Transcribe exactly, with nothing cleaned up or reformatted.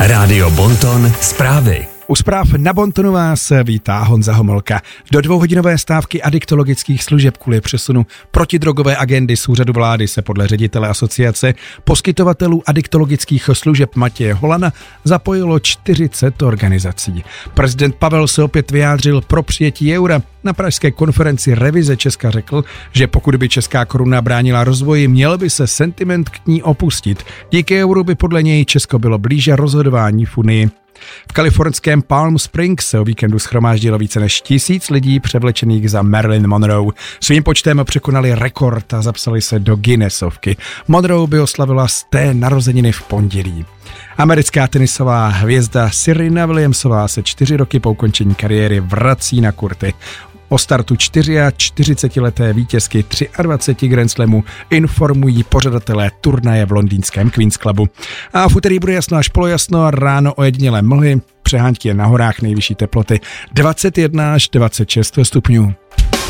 Rádio Bonton zprávy. U zpráv na Bontonu vás vítá Honza Homolka. Do dvouhodinové stávky adiktologických služeb kvůli přesunu protidrogové agendy z úřadu vlády se podle ředitele asociace poskytovatelů adiktologických služeb Matěje Holana zapojilo čtyřicet organizací. Prezident Pavel se opět vyjádřil pro přijetí eura. Na pražské konferenci Revize Česka řekl, že pokud by česká koruna bránila rozvoji, měl by se sentiment k ní opustit. Díky euru by podle něj Česko bylo blíže rozhodování v Unii. V kalifornském Palm Springs se o víkendu shromáždilo více než tisíc lidí převlečených za Marilyn Monroe. Svým počtem překonali rekord a zapsali se do Guinnessovky. Monroe by oslavila sté narozeniny v pondělí. Americká tenisová hvězda Serena Williamsová se čtyři roky po ukončení kariéry vrací na kurty. O startu čtyřiačtyřicetileté vítězky dvaceti tři Grand Slamů informují pořadatelé turnaje v londýnském Queen's Clubu. A v úterý bude jasno až polojasno, ráno ojedinělé mlhy, přehánky na horách, nejvyšší teploty dvacet jedna až dvacet šest stupňů.